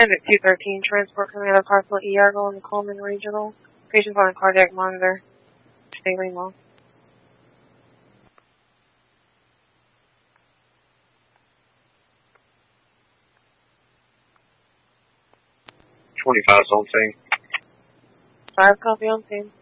Transit 213, transport coming out of Hartsville ER going to Coleman Regional. Patient's on a cardiac monitor. Stay well. 25's on scene. 5 copy on scene.